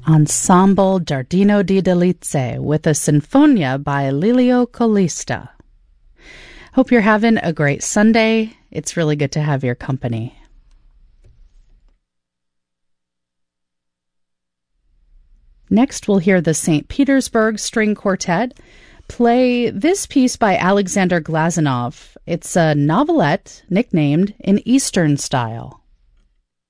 Ensemble Giardino di Delizie with a Sinfonia by Lelio Colista. Hope you're having a great Sunday. It's really good to have your company. Next, we'll hear the St. Petersburg String Quartet play this piece by Alexander Glazunov. It's a novelette nicknamed In Eastern Style.